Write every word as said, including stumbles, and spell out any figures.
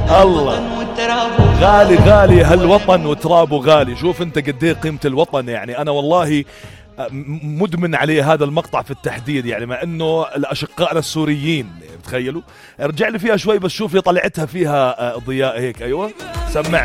الله غالي غالي هالوطن وترابه غالي. شوف انت قد ايه قيمة الوطن. يعني انا والله مدمن عليه هذا المقطع في التحديد، يعني مع انه الاشقائنا السوريين تخيلوا. ارجع لي فيها شوي بس شوف لي طلعتها فيها ضياء هيك. ايوه سمعني.